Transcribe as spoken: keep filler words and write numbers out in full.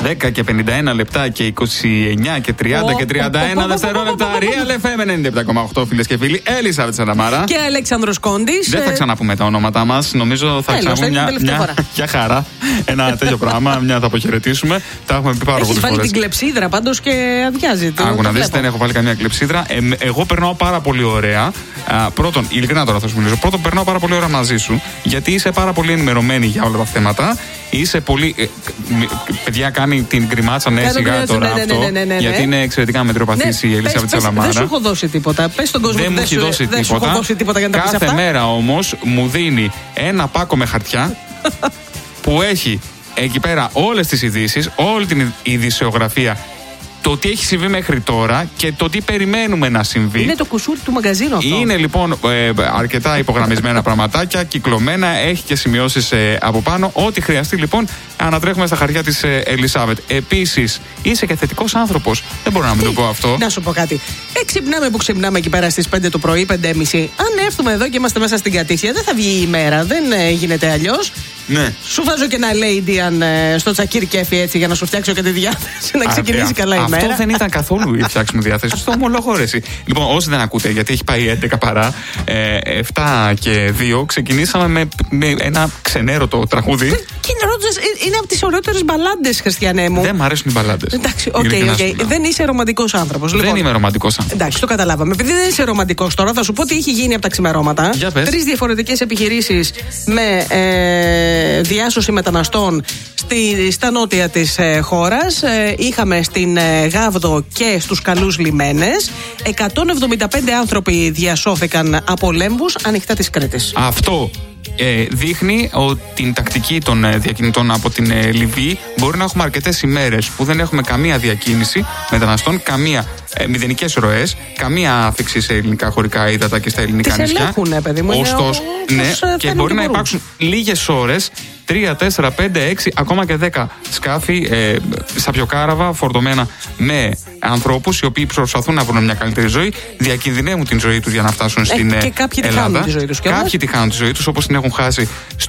δέκα και πενήντα ένα λεπτά και είκοσι εννιά και τριάντα και τριάντα ένα δευτερόλεπτα. Real εφ εμ ενενήντα επτά κόμμα οκτώ, φίλες και φίλοι. Ελισάβετ Σαλαμάρα. Και Αλέξανδρος Κόντης. Δεν θα ξαναπούμε τα ονόματά μας. Νομίζω θα ξαναπούμε μια, μια, μια χαρά. Ένα τέτοιο πράγμα. Μια θα αποχαιρετήσουμε. Τα έχουμε πει πάρα πολλές φορές. Έχεις βάλει την κλεψίδρα πάντως και αδειάζει. Άκου να δεις, δεν έχω βάλει καμία κλεψίδρα. Ε, εγώ περνάω πάρα πολύ ωραία. Α, πρώτον, ειλικρινά τώρα θα σου μιλήσω. Πρώτον, περνάω πάρα πολύ ωραία μαζί σου. Γιατί είσαι πάρα πολύ ενημερωμένη για όλα τα θέματα. Είσαι πολύ. Ε, παιδιά, κάνει την γκριμάτσα, ναι, σιγά τώρα ναι, αυτό. Ναι, ναι, ναι, ναι. Γιατί είναι εξαιρετικά μετριοπαθής ναι, η Ελισάβετ Σαλαμάρα. Δεν σου έχω δώσει τίποτα. Πες στον κόσμο δεν μου έχει δώσει δεν τίποτα. Σου έχω δώσει τίποτα για να τα πεις Κάθε αυτά. μέρα όμως μου δίνει ένα πάκο με χαρτιά που έχει εκεί πέρα όλες τις ειδήσεις, όλη την ειδησιογραφία. Το τι έχει συμβεί μέχρι τώρα και το τι περιμένουμε να συμβεί. Είναι το κουσούρι του μαγκαζίνου αυτό. Είναι λοιπόν ε, αρκετά υπογραμμισμένα πραγματάκια, κυκλωμένα, έχει και σημειώσεις ε, από πάνω. Ό,τι χρειαστεί λοιπόν ανατρέχουμε στα χαρτιά της ε, Ελισάβετ. Επίσης, είσαι και θετικός άνθρωπος. Δεν μπορώ να μην το πω αυτό. Να σου πω κάτι. Ε, ξυπνάμε που ξυπνάμε εκεί πέρα στις πέντε το πρωί, πέντε και μισή. Αν έρθουμε εδώ και είμαστε μέσα στην κατήχια, δεν θα βγει η ημέρα. Δεν ε, γίνεται αλλιώς. Ναι. Σου βάζω και ένα Lady ε, στο τσακίρ κέφι έτσι για να σου φτιάξω και τη διάθεση να ξεκινήσει α, καλά η μέρα. Αυτό δεν ήταν καθόλου η φτιάξιμη διάθεση. Στο ομολογώ, ρε εσύ. Λοιπόν, όσοι δεν ακούτε, γιατί έχει πάει έντεκα παρά, ε, επτά και δύο, ξεκινήσαμε με, με ένα ξενέρωτο τραγούδι. Είναι από τις ωραιότερες μπαλάντες, Χριστιανέ μου. Δεν μ' αρέσουν οι μπαλάντες. Εντάξει, οκ, okay, okay. Δεν είσαι ρομαντικός άνθρωπος. Δεν λοιπόν, είμαι ρομαντικός άνθρωπος. Εντάξει, το καταλάβαμε. Επειδή δεν είσαι ρομαντικός τώρα, θα σου πω τι έχει γίνει από τα ξημερώματα. Τρεις διαφορετικές επιχειρήσεις με ε, διάσωση μεταναστών στη, στα νότια της ε, χώρας. Ε, είχαμε στην ε, Γάβδο και στους Καλούς Λιμένες. εκατόν εβδομήντα πέντε άνθρωποι διασώθηκαν από λέμβους ανοιχτά της Κρήτης. Αυτό ε, δείχνει ότι την τακτική των ε, διακινητών από την ε, Λιβύη. Μπορεί να έχουμε αρκετές ημέρες που δεν έχουμε καμία διακίνηση μεταναστών, καμία ε, μηδενικές ροές, καμία άφηξη σε ελληνικά χωρικά ύδατα και στα ελληνικά νησιά. Τις ελέγχουνε, παιδί μου. Ωστόσο, ναι, και μπορεί να υπάρξουν λίγες ώρες, τρία, τέσσερα, πέντε, έξι, ακόμα και δέκα σκάφη, ε, σαπιοκάραβα φορτωμένα με ανθρώπους οι οποίοι προσπαθούν να βρουν μια καλύτερη ζωή, διακινδυνεύουν την ζωή τους για να φτάσουν στην ε, και κάποιοι Ελλάδα. Τη ζωή τους κάποιοι τη χάνουν τη ζωή τους, όπως την έχουν χάσει